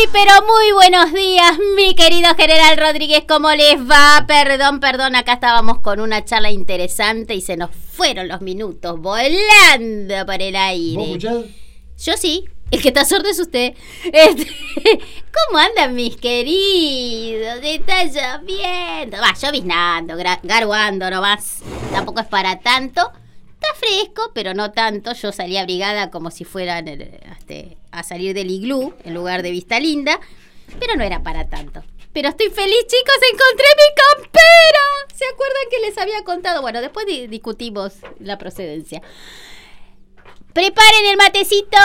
pero muy buenos días, mi querido General Rodríguez, ¿cómo les va? Perdón, acá estábamos con una charla interesante y se nos fueron los minutos volando por el aire. ¿Vos escuchás? Yo sí, el que está sordo es usted. ¿Cómo andan mis queridos? Está lloviendo, lloviznando, garuando nomás, tampoco es para tanto. Está fresco, pero no tanto. Yo salí abrigada como si fuera a salir del iglú en lugar de Vista Linda, pero no era para tanto. Pero estoy feliz, chicos, encontré mi campera. ¿Se acuerdan que les había contado? Bueno, después discutimos la procedencia. Preparen el matecito.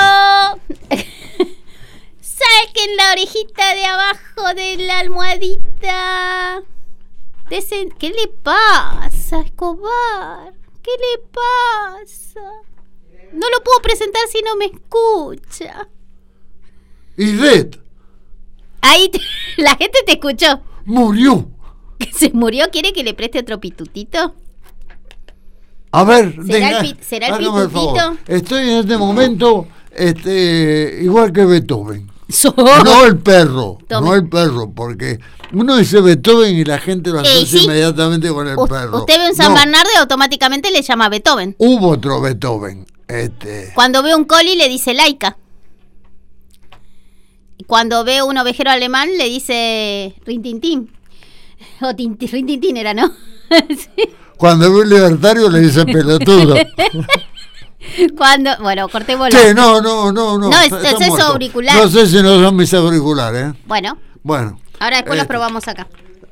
Saquen la orejita de abajo de la almohadita. ¿Qué le pasa, Escobar? ¿Qué le pasa? No lo puedo presentar si no me escucha. ¿Y Red? Ahí la gente te escuchó. Murió. ¿Que se murió? ¿Quiere que le preste otro pitutito? A ver, ¿Será el pitutito? Estoy en este momento igual que Beethoven. No el perro, porque uno dice Beethoven y la gente lo asocia inmediatamente con el perro. Usted ve un San Bernardo y automáticamente le llama Beethoven. Hubo otro Beethoven. Cuando ve un coli le dice Laika. Cuando ve un ovejero alemán le dice Rintintín. O Rintintín era, ¿no? Sí. Cuando ve un libertario le dice pelotudo. Bueno, cortemos la... Sí, no. No, es eso auricular. No sé si no son mis auriculares. Bueno. Ahora después los probamos acá.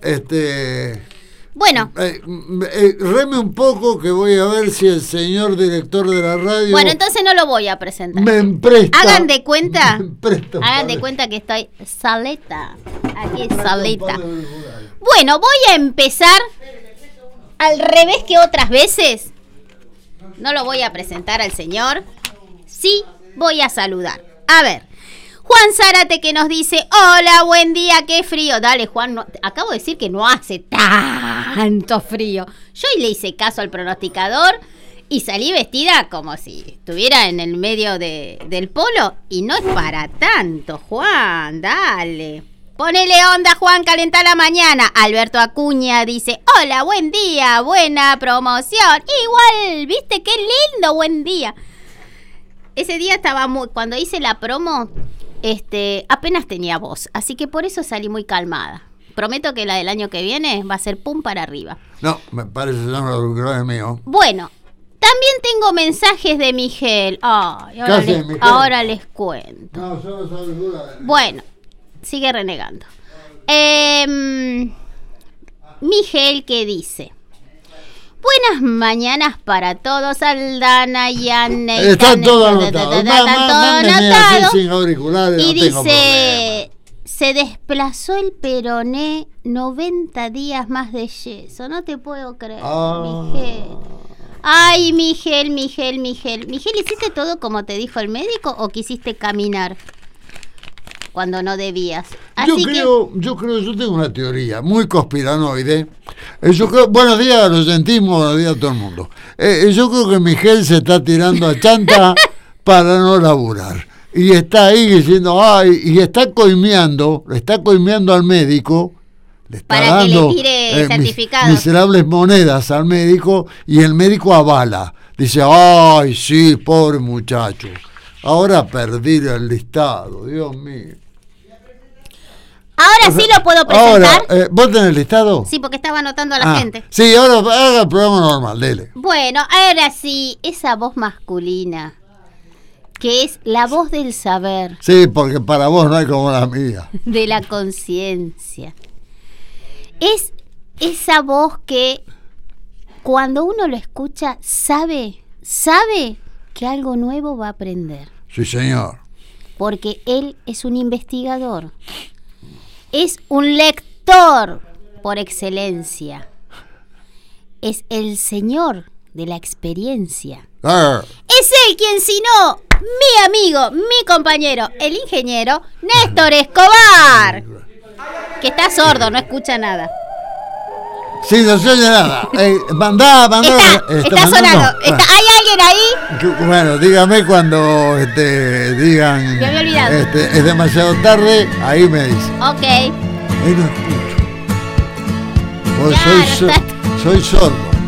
Bueno. Reme un poco que voy a ver si el señor director de la radio... Bueno, entonces no lo voy a presentar. Me empresta. Hagan de cuenta que estoy saleta. Aquí es saleta. Bueno, voy a empezar al revés que otras veces. No lo voy a presentar al señor. Sí, voy a saludar. A ver, Juan Zárate que nos dice: hola, buen día, qué frío. Dale, Juan, acabo de decir que no hace tanto frío. Yo le hice caso al pronosticador y salí vestida como si estuviera en el medio del polo. Y no es para tanto, Juan, dale. Ponele onda, Juan, calentá la mañana. Alberto Acuña dice: hola, buen día, buena promoción. Igual, viste, qué lindo, buen día. Ese día estaba cuando hice la promo, apenas tenía voz, así que por eso salí muy calmada. Prometo que la del año que viene va a ser pum para arriba. No, me parece que son los auriculares míos. Bueno, también tengo mensajes de Miguel. Ahora les cuento. No, son los auriculares. Bueno. Sigue renegando. Miguel que dice: buenas mañanas para todos, Aldana y Anne. Están todos anotados. Sin auriculares, y dice: se desplazó el peroné 90 días más de yeso. No te puedo creer, Miguel. Ay, Miguel, ¿hiciste todo como te dijo el médico o quisiste caminar cuando no debías? Yo tengo una teoría muy conspiranoide. Buenos días a los sentimos, buenos días a todo el mundo. Yo creo que Miguel se está tirando a chanta para no laburar. Y está ahí diciendo, y está coimeando al médico. Le está para dando, que le tire certificados. Miserables monedas al médico y el médico avala. Dice, ay, sí, pobre muchacho. Ahora perdí el listado, Dios mío. Ahora sí lo puedo presentar. ¿Vos tenés el listado? Sí, porque estaba anotando a la gente. Sí, ahora haga el programa normal, dele. Bueno, ahora sí, esa voz masculina, que es la voz del saber. Sí, porque para vos no hay como la mía. De la conciencia. Es esa voz que cuando uno lo escucha, sabe que algo nuevo va a aprender. Sí, señor. Porque él es un investigador. Es un lector por excelencia. Es el señor de la experiencia. Es él quien, si no, mi amigo, mi compañero, el ingeniero Néstor Escobar, que está sordo, no escucha nada. Sí, no se oye nada. Mandá. Está sonando. Hay alguien ahí? Bueno, dígame cuando digan. Me había olvidado. Es demasiado tarde, ahí me dice. Ok. Ahí no escucho. Pues Claro, soy sordo.